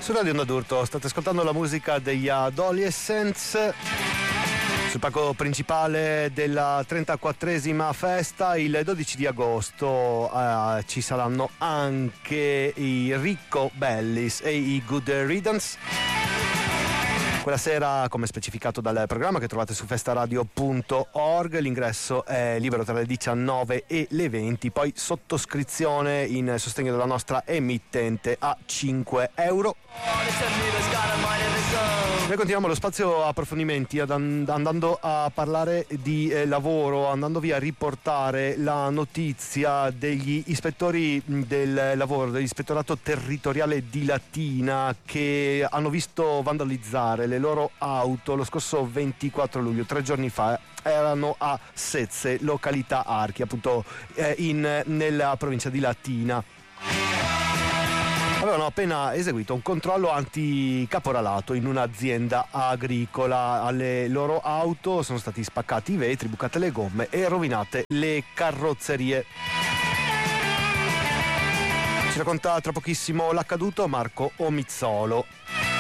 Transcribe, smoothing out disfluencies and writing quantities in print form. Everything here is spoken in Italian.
Su Radio Onda d'Urto state ascoltando la musica degli Adolescents. Sul palco principale della 34esima festa il 12 di agosto ci saranno anche i Ricco Bellis e i Good Riddance. Quella sera, come specificato dal programma che trovate su festaradio.org, l'ingresso è libero tra le 19 e le 20, poi sottoscrizione in sostegno della nostra emittente a €5. Noi continuiamo lo spazio approfondimenti andando a parlare di lavoro, andando via a riportare la notizia degli ispettori del lavoro, dell'ispettorato territoriale di Latina, che hanno visto vandalizzare le loro auto lo scorso 24 luglio, 3 giorni fa. Erano a Sezze, località Archi, appunto nella provincia di Latina. Avevano appena eseguito un controllo anticaporalato in un'azienda agricola. Alle loro auto sono stati spaccati i vetri, bucate le gomme e rovinate le carrozzerie. Ci racconta tra pochissimo l'accaduto Marco Omizzolo.